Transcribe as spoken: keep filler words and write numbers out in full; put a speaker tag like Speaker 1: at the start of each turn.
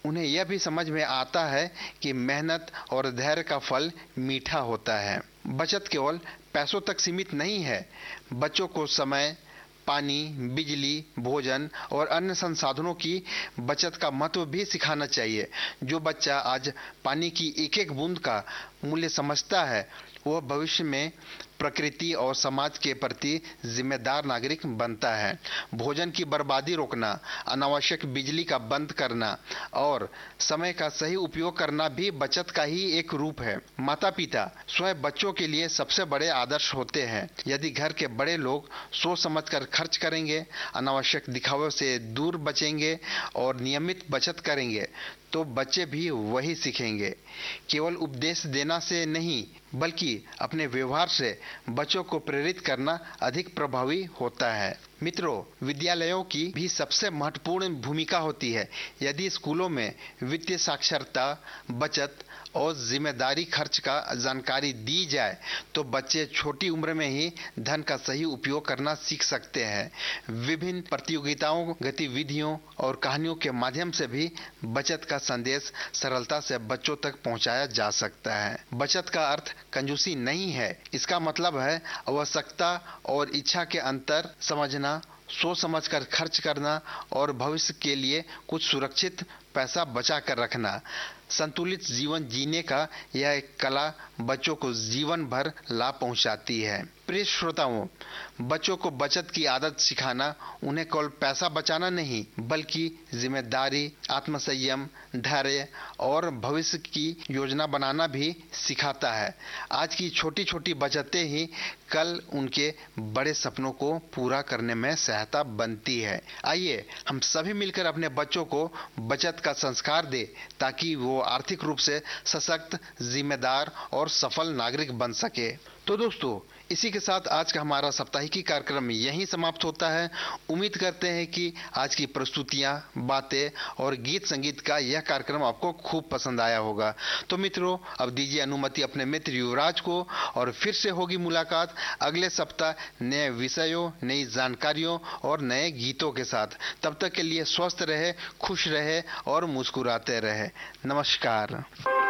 Speaker 1: उन्हें यह भी समझ में आता है कि मेहनत और धैर्य का फल मीठा होता है। बचत केवल पैसों तक सीमित नहीं है। बच्चों को समय, पानी, बिजली, भोजन और अन्य संसाधनों की बचत का महत्व भी सिखाना चाहिए। जो बच्चा आज पानी की एक एक बूंद का मूल्य समझता है, वह भविष्य में प्रकृति और समाज के प्रति जिम्मेदार नागरिक बनता है। भोजन की बर्बादी रोकना, अनावश्यक बिजली का बंद करना और समय का सही उपयोग करना भी बचत का ही एक रूप है। माता पिता स्वयं बच्चों के लिए सबसे बड़े आदर्श होते हैं। यदि घर के बड़े लोग सोच समझकर खर्च करेंगे, अनावश्यक दिखावे से दूर बचेंगे और नियमित बचत करेंगे, तो बच्चे भी वही सीखेंगे। केवल उपदेश देना से नहीं, बल्कि अपने व्यवहार से बच्चों को प्रेरित करना अधिक प्रभावी होता है। मित्रों, विद्यालयों की भी सबसे महत्वपूर्ण भूमिका होती है। यदि स्कूलों में वित्तीय साक्षरता, बचत और जिम्मेदारी खर्च का जानकारी दी जाए, तो बच्चे छोटी उम्र में ही धन का सही उपयोग करना सीख सकते हैं। विभिन्न प्रतियोगिताओं, गतिविधियों और कहानियों के माध्यम से भी बचत का संदेश सरलता से बच्चों तक पहुंचाया जा सकता है। बचत का अर्थ कंजूसी नहीं है। इसका मतलब है आवश्यकता और इच्छा के अंतर समझना, सोच समझकर खर्च करना और भविष्य के लिए कुछ सुरक्षित पैसा बचा कर रखना। संतुलित जीवन जीने का यह एक कला बच्चों को जीवन भर लाभ पहुंचाती है। प्रिय श्रोताओं, बच्चों को बचत की आदत सिखाना उन्हें केवल पैसा बचाना नहीं, बल्कि जिम्मेदारी, आत्मसंयम, धैर्य और भविष्य की योजना बनाना भी सिखाता है। आज की छोटी छोटी बचतें ही कल उनके बड़े सपनों को पूरा करने में सहायता बनती है। आइए हम सभी मिलकर अपने बच्चों को बचत का संस्कार दें, ताकि वो आर्थिक रूप से सशक्त, जिम्मेदार और सफल नागरिक बन सके। तो दोस्तों, इसी के साथ आज का हमारा साप्ताहिकी कार्यक्रम यहीं समाप्त होता है। उम्मीद करते हैं कि आज की प्रस्तुतियां, बातें और गीत संगीत का यह कार्यक्रम आपको खूब पसंद आया होगा। तो मित्रों, अब दीजिए अनुमति अपने मित्र युवराज को, और फिर से होगी मुलाकात अगले सप्ताह नए विषयों, नई जानकारियों और नए गीतों के साथ। तब तक के लिए स्वस्थ रहे, खुश रहे और मुस्कुराते रहे। नमस्कार।